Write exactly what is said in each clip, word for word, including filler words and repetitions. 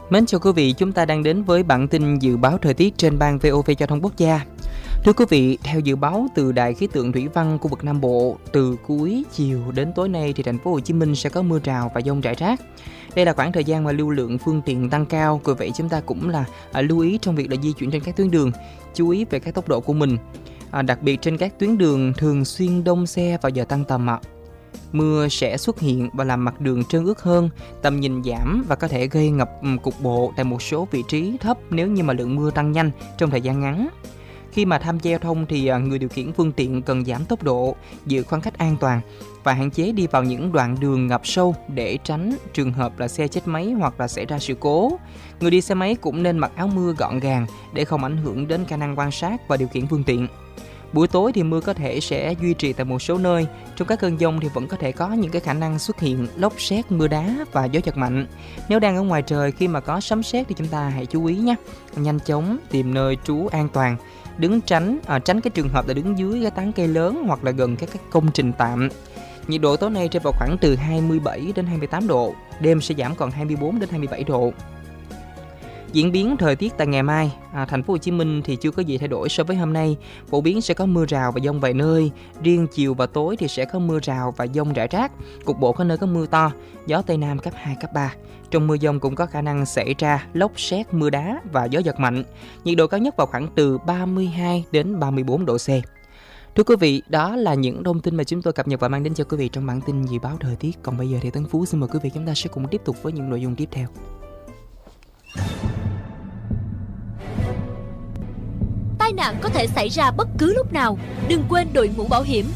Mến chào quý vị, chúng ta đang đến với bản tin dự báo thời tiết trên ban vê o vê Giao thông Quốc gia. Thưa quý vị, theo dự báo từ Đài khí tượng thủy văn khu vực Nam Bộ, từ cuối chiều đến tối nay thì thành phố Hồ Chí Minh sẽ có mưa rào và dông rải rác. Đây là khoảng thời gian mà lưu lượng phương tiện tăng cao, vì vậy chúng ta cũng là à, lưu ý trong việc là di chuyển trên các tuyến đường, chú ý về các tốc độ của mình. À, đặc biệt trên các tuyến đường thường xuyên đông xe vào giờ tăng tầm ạ. Mưa sẽ xuất hiện và làm mặt đường trơn ướt hơn, tầm nhìn giảm và có thể gây ngập cục bộ tại một số vị trí thấp nếu như mà lượng mưa tăng nhanh trong thời gian ngắn. Khi mà tham gia giao thông thì người điều khiển phương tiện cần giảm tốc độ, giữ khoảng cách an toàn và hạn chế đi vào những đoạn đường ngập sâu để tránh trường hợp là xe chết máy hoặc là xảy ra sự cố. Người đi xe máy cũng nên mặc áo mưa gọn gàng để không ảnh hưởng đến khả năng quan sát và điều khiển phương tiện. Buổi tối thì mưa có thể sẽ duy trì tại một số nơi. Trong các cơn dông thì vẫn có thể có những cái khả năng xuất hiện lốc sét, mưa đá và gió giật mạnh. Nếu đang ở ngoài trời khi mà có sấm sét thì chúng ta hãy chú ý nhé. Nhanh chóng tìm nơi trú an toàn, đứng tránh à, tránh cái trường hợp là đứng dưới cái tán cây lớn hoặc là gần các, các công trình tạm. Nhiệt độ tối nay rơi vào khoảng từ hai mươi bảy đến hai mươi tám độ, đêm sẽ giảm còn hai mươi bốn đến hai mươi bảy độ. Diễn biến thời tiết tại ngày mai, à, thành phố Hồ Chí Minh thì chưa có gì thay đổi so với hôm nay, phổ biến sẽ có mưa rào và dông vài nơi, riêng chiều và tối thì sẽ có mưa rào và dông rải rác, cục bộ có nơi có mưa to, gió Tây Nam cấp hai, cấp ba. Trong mưa dông cũng có khả năng xảy ra lốc sét, mưa đá và gió giật mạnh. Nhiệt độ cao nhất vào khoảng từ ba mươi hai đến ba mươi bốn độ C. Thưa quý vị, đó là những thông tin mà chúng tôi cập nhật và mang đến cho quý vị trong bản tin dự báo thời tiết. Còn bây giờ thì Tấn Phú xin mời quý vị chúng ta sẽ cùng tiếp tục với những nội dung tiếp theo. Tai nạn có thể xảy ra bất cứ lúc nào, đừng quên đội mũ bảo hiểm.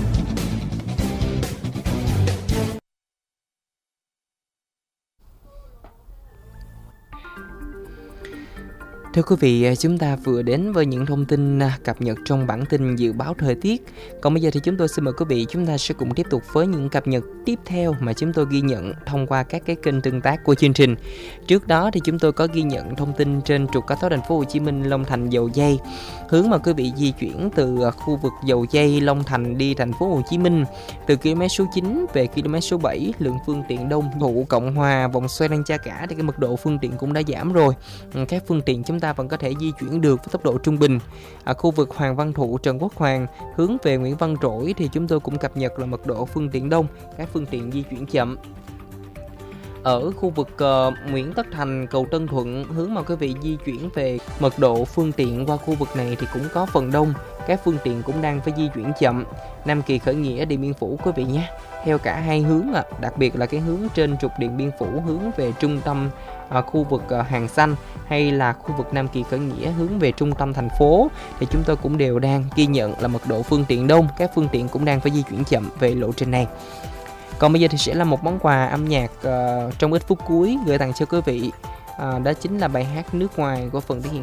Thưa quý vị, chúng ta vừa đến với những thông tin cập nhật trong bản tin dự báo thời tiết. Còn bây giờ thì chúng tôi xin mời quý vị chúng ta sẽ cùng tiếp tục với những cập nhật tiếp theo mà chúng tôi ghi nhận thông qua các cái kênh tương tác của chương trình. Trước đó thì chúng tôi có ghi nhận thông tin trên trục cao tốc thành phố Hồ Chí Minh Long Thành Dầu Giây. Hướng mà quý vị di chuyển từ khu vực Dầu Giây Long Thành đi thành phố Hồ Chí Minh từ km số chín về km số bảy, lượng phương tiện đông. Thụ Cộng Hòa vòng xoay Lan Cha Cả thì cái mật độ phương tiện cũng đã giảm rồi. Các phương tiện chúng ta vẫn có thể di chuyển được với tốc độ trung bình. Ở khu vực Hoàng Văn Thụ, Trần Quốc Hoàng hướng về Nguyễn Văn Trỗi thì chúng tôi cũng cập nhật là mật độ phương tiện đông, các phương tiện di chuyển chậm. Ở khu vực uh, Nguyễn Tất Thành, cầu Tân Thuận hướng mà quý vị di chuyển về, mật độ phương tiện qua khu vực này thì cũng có phần đông, các phương tiện cũng đang phải di chuyển chậm. Nam Kỳ Khởi Nghĩa, Điện Biên Phủ quý vị nhé, theo cả hai hướng à, đặc biệt là cái hướng trên trục Điện Biên Phủ hướng về trung tâm à, khu vực à, Hàng Xanh, hay là khu vực Nam Kỳ Khởi Nghĩa hướng về trung tâm thành phố thì chúng tôi cũng đều đang ghi nhận là mật độ phương tiện đông, các phương tiện cũng đang phải di chuyển chậm về lộ trình này. Còn bây giờ thì sẽ là một món quà âm nhạc uh, trong ít phút cuối gửi tặng cho quý vị. Uh, đó chính là bài hát Nước Ngoài của Phần Thể Hiện